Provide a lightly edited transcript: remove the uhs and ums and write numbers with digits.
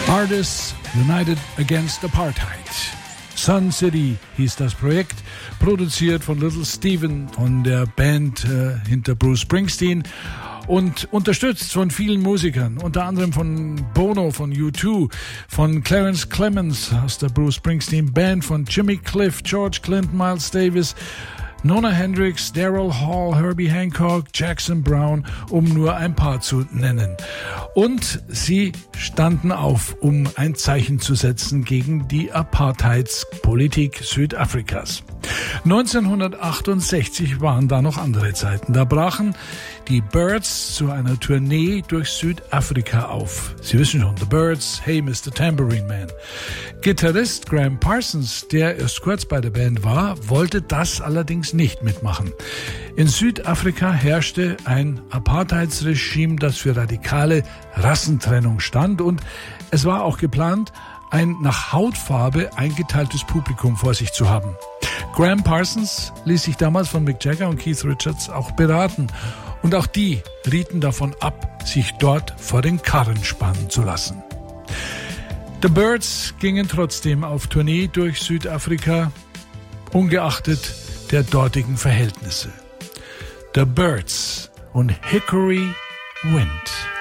Artists United Against Apartheid. Sun City hieß das Projekt, produziert von Little Steven von der Band hinter Bruce Springsteen und unterstützt von vielen Musikern, unter anderem von Bono, von U2, von Clarence Clemens aus der Bruce Springsteen Band, von Jimmy Cliff, George Clinton, Miles Davis, Nona Hendrix, Daryl Hall, Herbie Hancock, Jackson Brown, um nur ein paar zu nennen. Und sie standen auf, um ein Zeichen zu setzen gegen die Apartheidspolitik Südafrikas. 1968 waren da noch andere Zeiten. Da brachen die Byrds zu einer Tournee durch Südafrika auf. Sie wissen schon, The Byrds, Hey Mr. Tambourine Man. Gitarrist Graham Parsons, der erst kurz bei der Band war, wollte das allerdings nicht mitmachen. In Südafrika herrschte ein Apartheidsregime, das für radikale Rassentrennung stand, und es war auch geplant, ein nach Hautfarbe eingeteiltes Publikum vor sich zu haben. Graham Parsons ließ sich damals von Mick Jagger und Keith Richards auch beraten. Und auch die rieten davon ab, sich dort vor den Karren spannen zu lassen. The Byrds gingen trotzdem auf Tournee durch Südafrika, ungeachtet der dortigen Verhältnisse. The Byrds und Hickory Wind.